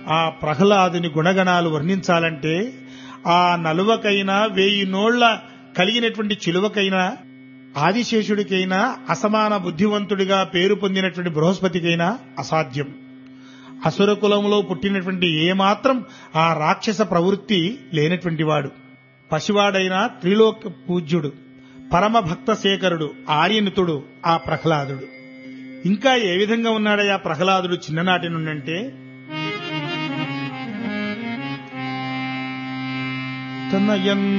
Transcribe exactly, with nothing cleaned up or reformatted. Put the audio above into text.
ఆ ప్రహ్లాదుని గుణగణాలు వర్ణించాలంటే ఆ నలువకైనా వేయి నోళ్ల కలిగినటువంటి చిలువకైనా ఆదిశేషుడికైనా అసమాన బుద్ధివంతుడిగా పేరు పొందినటువంటి బృహస్పతికైనా అసాధ్యం. అసుర కులంలో పుట్టినటువంటి ఏమాత్రం ఆ రాక్షస ప్రవృత్తి లేనటువంటి వాడు. పసివాడైన త్రిలోక పూజ్యుడు, పరమ భక్త శేఖరుడు, ఆర్యనితుడు ఆ ప్రహ్లాదుడు. ఇంకా ఏ విధంగా ఉన్నాడయ్యా ప్రహ్లాదుడు చిన్ననాటి నుండంటే తనయన్